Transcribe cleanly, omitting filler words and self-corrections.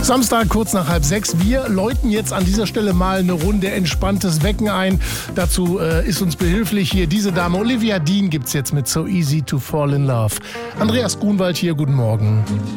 Samstag, kurz nach 5:30. Wir läuten jetzt an dieser Stelle mal eine Runde entspanntes Wecken ein. Dazu ist uns behilflich hier diese Dame. Olivia Dean gibt's jetzt mit So Easy to Fall in Love. Andreas Grunwald hier, guten Morgen.